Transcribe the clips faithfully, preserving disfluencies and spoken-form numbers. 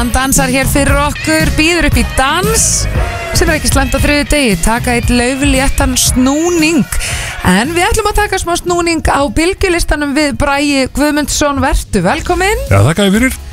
Hann dansar hér fyrir okkur, býður upp í dans sem er ekki slæmt á þriðju degi, taka eitt laufléttan snúning. En við ætlum að taka smá snúning á bylgjulistanum við Bragi Guðmundsson. Vertu velkominn. Já, þakka ég fyrir.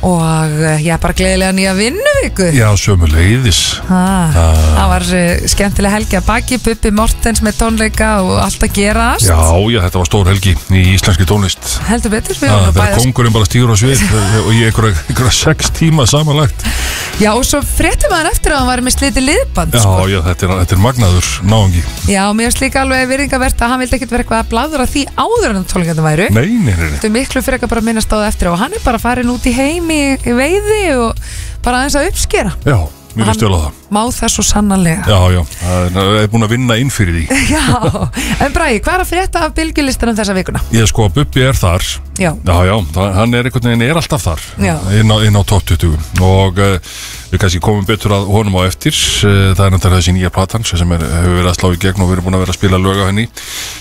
Og ég er bara gleðilega nýja vinnuviku. Já, sömuleiðis. ah, ah. Það var uh, skemmtileg helgi að baki, Bubbi Mortens með tónleika og allt að gerast. Já, já, þetta var stór helgi í íslenski tónlist. Heldur betur. ah, Þegar kóngurinn bara stígur á svið og ég einhverja, einhverja sex tíma samanlagt. Já, og svo fréttum maður eftir að hann var með slitið liðband. Já, sko. já, þetta er, þetta er magnaður náungi. Já, mér finnst líka alveg virðingavert að hann vildi ekkert vera eitthvað að bladra því áður en tónleikandi væru. Nei, nei, nei, nei. Þetta er miklu fyrir eitthvað bara að minnast á það eftir og hann er bara farin út í heim í, í veiði og bara aðeins að uppskera. Já, mér finnst stjóla það. Má það svo sannarlega. Já, já, það er búin að vinna inn fyrir því. Já, en Bragi, hvað er að frétta af bylgjulistanum þessa vikuna? Ég sko, Bubbi er þar. Já. Já, já, það, hann er einhvern veginn, er alltaf þar. Já. Inn á, inn á topp tuttugu og uh, við kannski komum betur að honum á eftir. uh, Það er náttúrulega þessi nýja platan sem er, hefur verið að slá í gegn og við erum búin að vera að spila lög á henni.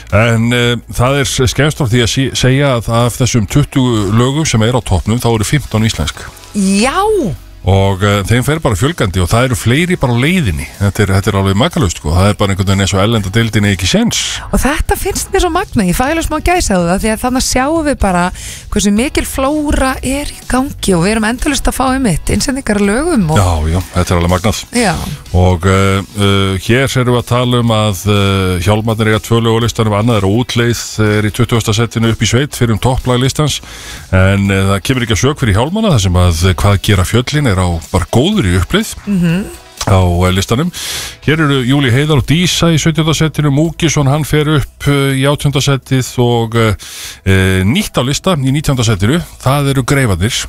En uh, það er skemmst frá því að sí, segja að af þessum tuttugu lögum sem er á toppnum þá eru fimmtán íslensk. Já! Og uh, þeim fer bara fjölgandi og það eru fleiri bara á leiðinni. Þetta er, þetta er alveg makalust sko. Það er bara einhvern veginn eins og ellenda deildinni ekki séns. Og þetta finnst mér svo magna. Ég fæði alveg smá gæsa á það því að þannig sjáum við bara hversu mikil flóra er í gangi og við erum endalust að fá um eitt innsendingar lögum. Og... Já, já, þetta er alveg magnað. Já. Og uh, uh, hér erum við að tala um að uh, Hjálmarnir eiga tvö lög á listanum, annað er á útleið, er í tuttugasta settinu upp í sveit fyrir um topplaglistans. En uh, það kemur ekki að sök fyrir Hjálmarna þar sem að hvað gera fjöllin er á bara góður í upplið mm-hmm. á listanum. Hér eru Júli Heiðar og Dísa í sautjánda setinu, Múkisson hann fer upp uh, í átjánda setið og uh, nýtt á lista í nítjánda setinu, það eru Greifarnir.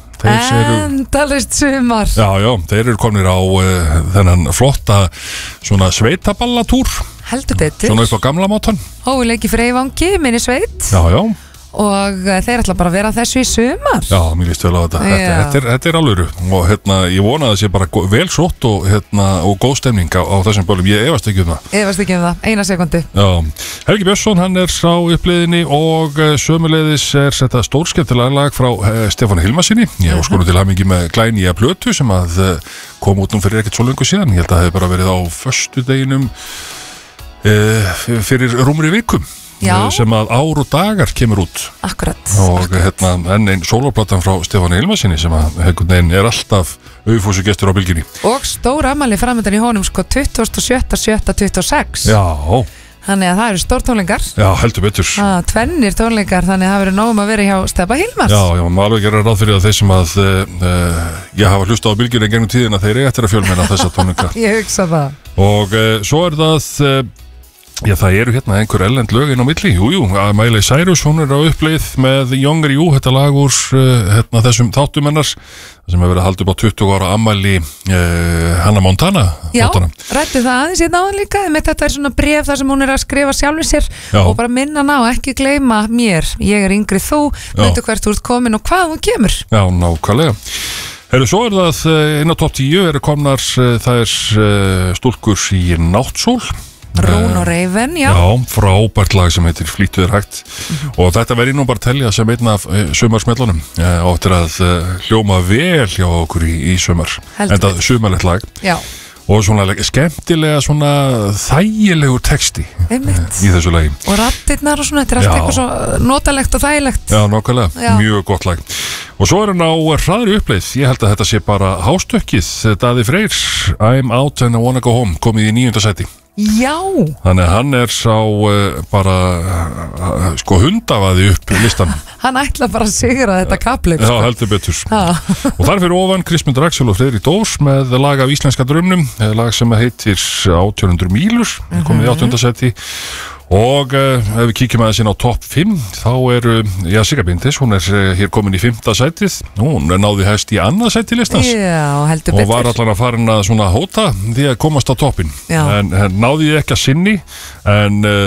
Endalist sumar. Já, já, þeir eru komnir á uh, þennan flotta svona sveitaballatúr. Heldur betur. Svona upp á gamla mátan. Hóileiki Freyvangi, minni sveit. Já, já. Og þeir ætla bara að vera þessu í sumar. Já, mér líst vel á þetta. Þetta, þetta er, þetta er alvöru og hérna, ég vona að það sé bara vel sótt og, hérna, og góð stemning á, á þessum bölum. Ég efast ekki um það. Efast ekki um það, eina sekundi. Já, Helgi Björnsson, hann er á uppliðinni og sömuleiðis er þetta stórskemmtilega lag frá uh, Stefáni Hilmarsinni. Ég var skonum til hamingi með glænýja plötu sem að uh, kom út nú fyrir ekkert svo lengur síðan. Ég held að það hefði bara verið á föstudeginum uh, fyrir rúmri vikum. Já. Sem að ár og dagar kemur út. Akkurat. Og akkurat. hérna enn einn sólóplatan frá Stefáni Hilmarsinni sem að einhvern er alltaf auðfúsu gestur á bylginni. Og stór afmæli framöndan í honum sko tuttugasta og sjötta sjötta tuttugu og sex. Já. Þannig að það eru stór tónleikar. Já, heldur betur. ah, Tvennir tónleikar, þannig að það verður nógum að vera hjá Stebba Hilmars. Já, já, maður alveg gera ráð fyrir að þeir sem að uh, ég hafa hlustað á bylginni gegnum tíðina, þeir eru eftir að fjölmenna þessa tónleika. Ég hugsa það. Og uh, svo er það uh, já, það eru hérna einhver ellend lög inn á milli. Jú, jú, að Miley Cyrus, hún er á uppleið með Younger You, þetta lag úr uh, hérna, þessum þáttum hennars sem hefur verið að halda upp á tuttugu ára afmæli uh, Hannah Montana. Já, þáttana. rættu það aðeins hérna áðan líka með þetta er svona bréf þar sem hún er að skrifa sjálfur sér. Já. Og bara minna ná, ekki gleyma mér, ég er yngri þú, myndu hvert þú ert komin og hvað hún kemur. Já, nákvæmlega. Herru, svo er það inn á topp tíu eru komnar uh, það er uh, stúlkur í Náttsól. Rún og Raven, já. Já, frábært lag sem heitir Flýttu þér hægt. Mm-hmm. Og þetta verði nú bara telja sem einn af uh, sumarsmellunum uh, og eftir að uh, hljóma vel hjá okkur í, í sumar. En það sumarlegt lag. Já. Og svona skemmtilega svona þægilegur texti uh, í þessu lagi. Og rattirnar og svona, þetta er allt eitthvað svo notalegt og þægilegt. Já, nákvæmlega, mjög gott lag. Og svo er hann á hraðri uppleið. Ég held að þetta sé bara hástökkið Daði Freyr, I'm out and I wanna go home, komið í níunda sæti. Já. Þannig að hann er sá uh, bara uh, sko hundavaði upp listan. Hann ætla bara að sigra þetta kappleik. Já, heldur betur. Og þar fyrir ofan Kristmundur Axel og Friðrik Dós með lag af íslenska draumnum, lag sem heitir átján hundruð mílur, mm-hmm. komið í áttunda seti. Og uh, ef við kíkjum aðeins inn á topp fimm þá eru, já, Sigga Bindis, hún er uh, hér komin í fimmta sætið. Hún náði hæst í annað sæti listans. Já, heldur betur. Og var allan að farin að svona hóta því að komast á toppin. En, en náði ég ekki að sinni, en uh,